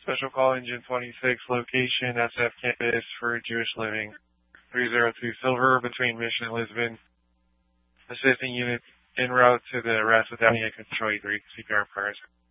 Special Call Engine 26, location SF campus for Jewish Living. 302 Silver between Mission and Lisbon. Assisting unit en route to the Rasadania Control 3 CPR prayers.